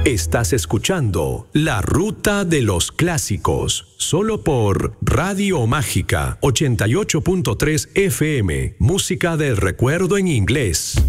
Estás escuchando La Ruta de los Clásicos, solo por Radio Mágica 88.3 FM, música de recuerdo en inglés.